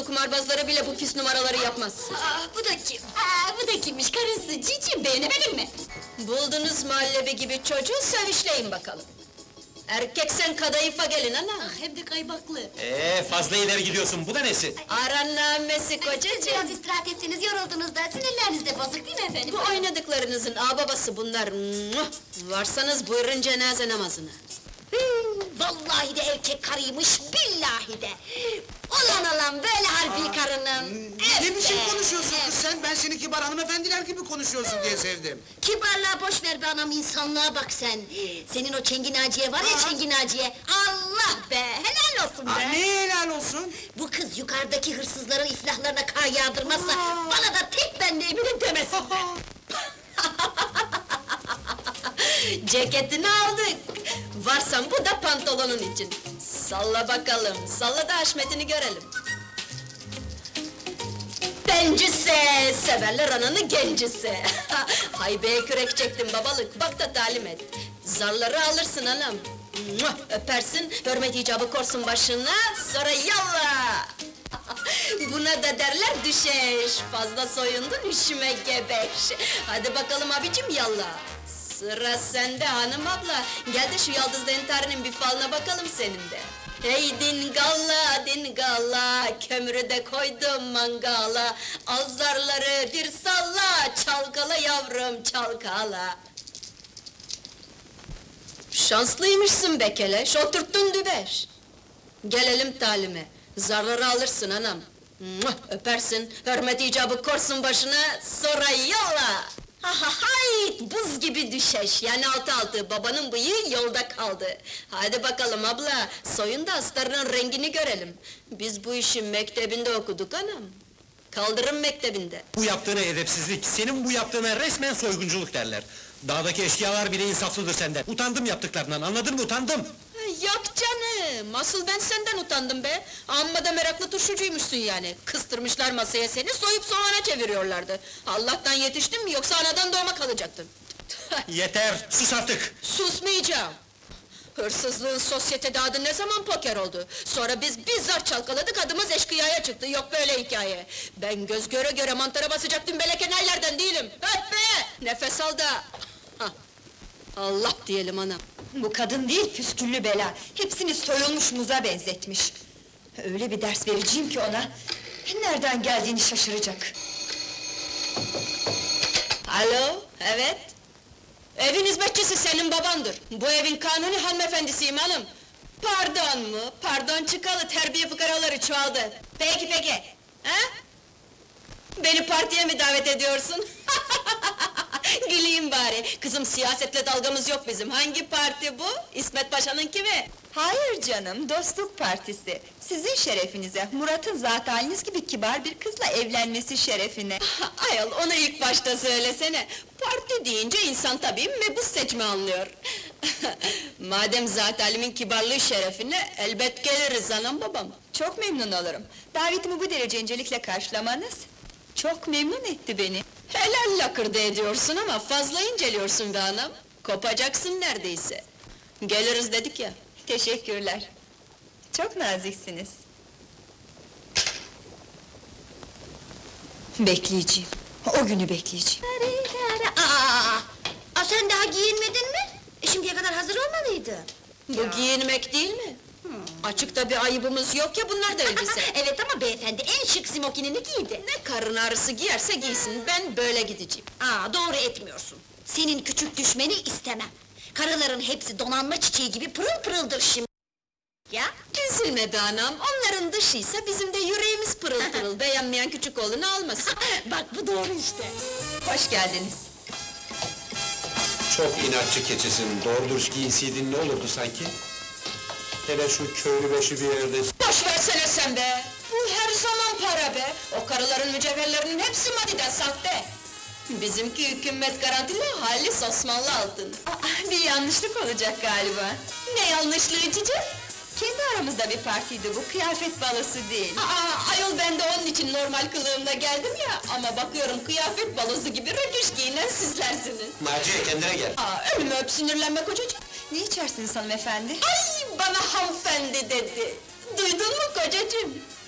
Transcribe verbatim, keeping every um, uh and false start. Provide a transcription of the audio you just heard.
Namuslu kumarbazlara bile bu pis numaraları yapmaz. Aa, bu da kim? Aa, bu da kimmiş? Karısı Cici, beğenemedin mi? Buldunuz mahallebi gibi çocuğu, sevişleyin bakalım. Erkeksen kadayıfa gelin ana! Ah, hem de kaybaklı. Ee, fazla ileri gidiyorsun, bu da nesi? Arannamesi Siz biraz kocacığım! istirahat etsiniz, yoruldunuz da, sinirleriniz de bozuk değil mi efendim? Bu oynadıklarınızın ağababası bunlar! Muah! Varsanız buyurun cenaze namazına! Hmm, vallahi de erkek karıymış, billahi de! Ulan ulan, böyle harbi karının! Ne biçim Öf be, konuşuyorsun öf! kız sen? Ben seni kibar hanımefendiler gibi konuşuyorsun diye sevdim. Kibarlığa boş ver be anam, insanlığa bak sen! Senin o Çengin Naciye var ya, Aa! Çengin Naciye! Allah be, helal olsun Aa, be! ne helal olsun? Bu kız yukarıdaki hırsızların iflahlarına kar yağdırmazsa, bana da tek ben de eminim demesin be! Ceketini aldık! Varsan bu da pantolonun için! Salla bakalım, salla da haşmetini görelim! Bencise, severler ananı gencise! Hay be, kürek çektim babalık, bak da talim et! Zarları alırsın anam! Muah! Öpersin, hürmet icabı korsun başına, sonra yallah! Buna da derler düşeş! Fazla soyundun, üşüme gebeş! Hadi bakalım abicim yallah! Sıra sende hanım abla! Gel de şu yaldızlı entarinin bir falına bakalım senin de! Hey dingalla, dingalla, kömürü de koydum mangala, azarları bir salla, çalkala yavrum, çalkala! Şanslıymışsın be keleş, oturttun dübeş! Gelelim talime, zarları alırsın anam! Muah! Öpersin, hürmet icabı korsun başına, sonra yolla! Ha ha hay! Buz gibi düşeş, yani altı altı, babanın bıyığı yolda kaldı! Hadi bakalım abla, soyun da astarının rengini görelim! Biz bu işi mektebinde okuduk anam! Kaldırım mektebinde! Bu yaptığına edepsizlik, senin bu yaptığına resmen soygunculuk derler. Dağdaki eşkıyalar bile insaflıdır senden. Utandım yaptıklarından, anladın mı? Utandım! Yok canım! Asıl ben senden utandım be! Amma da meraklı turşucuymuşsun yani! Kıstırmışlar masaya seni, soyup soğana çeviriyorlardı! Allah'tan yetiştin mi, yoksa anadan doğma kalacaktın! Yeter, sus artık! Susmayacağım! Hırsızlığın sosyetede adı ne zaman poker oldu? Sonra biz bizzat çalkaladık, adımız eşkıyaya çıktı, yok böyle hikaye! Ben göz göre göre mantara basacaktım, belekenaylardan değilim! Öp be! Nefes al da! Hah! Allah diyelim anam! Bu kadın değil, püsküllü bela! Hepsini soyulmuş muza benzetmiş! Öyle bir ders vereceğim ki ona, nereden geldiğini şaşıracak! Alo, evet? Evin hizmetçisi senin babandır! Bu evin kanuni hanımefendisiyim hanım! Pardon mu? Pardon çıkalı, terbiye fıkaraları çoğaldı! Peki peki! Ha? Beni partiye mi davet ediyorsun? Güleyim bari! Kızım, siyasetle dalgamız yok bizim, hangi parti bu? İsmet Paşa'nınki mi? Hayır canım, dostluk partisi! Sizin şerefinize, Murat'ın zat haliniz gibi kibar bir kızla evlenmesi şerefine! Ayol, onu ilk başta söylesene! Parti deyince insan tabii mebus seçme anlıyor! Madem zat halimin kibarlığı şerefine, elbet geliriz anam babam! Çok memnun olurum! Davetimi bu derece incelikle karşılamanız, çok memnun etti beni! Helal lakırdı ediyorsun ama fazla inceliyorsun be anam! Kopacaksın neredeyse! Geliriz dedik ya! Teşekkürler! Çok naziksiniz! Bekleyeceğim, o günü bekleyeceğim! Aa, aa, sen daha giyinmedin mi? E, şimdiye kadar hazır olmalıydı. Bu giyinmek değil mi? Açıkta bir ayıbımız yok ya, bunlar da elbise! Evet ama beyefendi en şık smokinini giydi. Ne karın ağrısı giyerse giysin, ben böyle gideceğim! Aa, doğru etmiyorsun. Senin küçük düşmeni istemem. Karıların hepsi donanma çiçeği gibi pırıl pırıldır şimdi. Ya? Üzülme be anam, onların dışıysa bizim de yüreğimiz pırıl pırıl, beğenmeyen küçük oğlunu almasın! Bak bu doğru işte. Hoş geldiniz! Çok inatçı keçisin, doğru dürüst giyinseydin ne olurdu sanki? Hele şu köylü başı bir yerde... Boş versene sen be! Bu her zaman para be! O karıların mücevherlerinin hepsi madiden sahte! Bizimki hükümet garantili, halis Osmanlı altın! Aa, bir yanlışlık olacak galiba! Ne yanlışlığı cici? Kendi aramızda bir partiydi bu, kıyafet balosu değil! Aa, ayol ben de onun için normal kılığımda geldim ya, ama bakıyorum kıyafet balosu gibi rötuş giyinen sizlersiniz! Naciye, kendine gel! Aa, ölüme öp, sinirlenme kocacığım! Ne içersiniz hanımefendi? Ay, bana hanımefendi dedi! Duydun mu kocacığım?